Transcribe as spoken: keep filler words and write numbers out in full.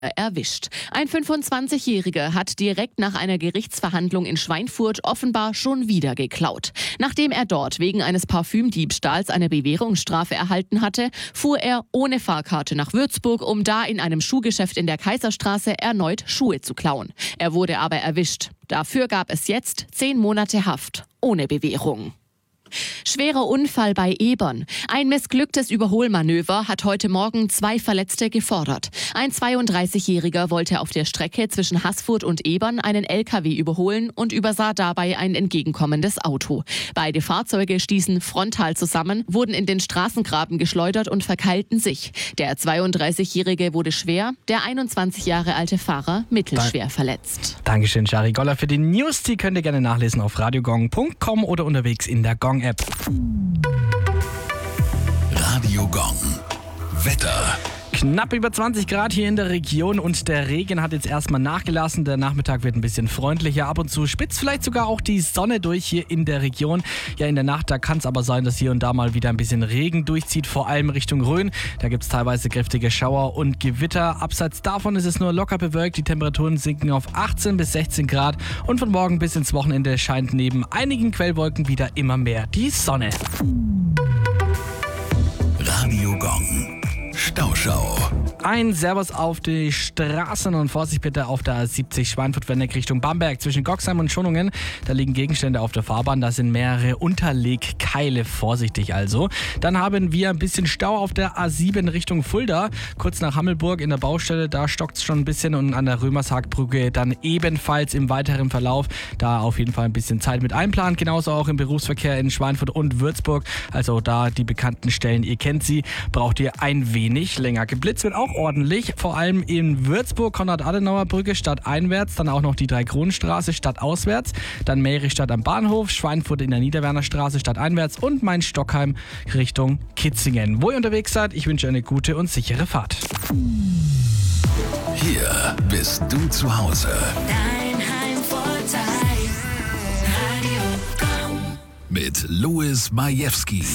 erwischt. Ein fünfundzwanzigjähriger hat direkt nach einer Gerichtsverhandlung in Schweinfurt offenbar schon wieder geklaut. Nachdem er dort wegen eines Parfümdiebstahls eine Bewährungsstrafe erhalten hatte, fuhr er ohne Fahrkarte nach Würzburg, um da in einem Schuhgeschäft in der Kaiserstraße erneut Schuhe zu klauen. Er wurde aber erwischt. Dafür gab es jetzt zehn Monate Haft ohne Bewährung. Schwerer Unfall bei Ebern. Ein missglücktes Überholmanöver hat heute Morgen zwei Verletzte gefordert. Ein zweiunddreißigjähriger wollte auf der Strecke zwischen Haßfurt und Ebern einen L K W überholen und übersah dabei ein entgegenkommendes Auto. Beide Fahrzeuge stießen frontal zusammen, wurden in den Straßengraben geschleudert und verkeilten sich. Der zweiunddreißigjährige wurde schwer, der einundzwanzig Jahre alte Fahrer mittelschwer verletzt. Dankeschön, Shari Goller, für die News. Die könnt ihr gerne nachlesen auf radiogong punkt com oder unterwegs in der Gong App. Radio Gong. Wetter. Knapp über zwanzig Grad hier in der Region und der Regen hat jetzt erstmal nachgelassen. Der Nachmittag wird ein bisschen freundlicher. Ab und zu spitzt vielleicht sogar auch die Sonne durch hier in der Region. Ja, in der Nacht, da kann es aber sein, dass hier und da mal wieder ein bisschen Regen durchzieht, vor allem Richtung Rhön. Da gibt es teilweise kräftige Schauer und Gewitter. Abseits davon ist es nur locker bewölkt. Die Temperaturen sinken auf achtzehn bis sechzehn Grad und von morgen bis ins Wochenende scheint neben einigen Quellwolken wieder immer mehr die Sonne. Radio Gong. Stauschau. Ein Servus auf die Straßen und Vorsicht bitte auf der A siebzig Schweinfurt-Wendeck Richtung Bamberg zwischen Goxheim und Schonungen. Da liegen Gegenstände auf der Fahrbahn, da sind mehrere Unterlegkeile, vorsichtig also. Dann haben wir ein bisschen Stau auf der A sieben Richtung Fulda, kurz nach Hammelburg in der Baustelle, da stockt es schon ein bisschen und an der Römershagbrücke dann ebenfalls im weiteren Verlauf. Da auf jeden Fall ein bisschen Zeit mit einplanen, genauso auch im Berufsverkehr in Schweinfurt und Würzburg. Also da die bekannten Stellen, ihr kennt sie, braucht ihr ein wenig nicht länger. Geblitzt wird auch ordentlich, vor allem in Würzburg, Konrad-Adenauer-Brücke stadteinwärts, dann auch noch die Drei-Kronen-Straße stadtauswärts, dann Mehrichstadt am Bahnhof, Schweinfurt in der Niederwerner Straße stadteinwärts und Main-Stockheim Richtung Kitzingen. Wo ihr unterwegs seid, ich wünsche eine gute und sichere Fahrt. Hier bist du zu Hause. Dein Heimvorteil. Radio Gong. Mit Louis Majewski.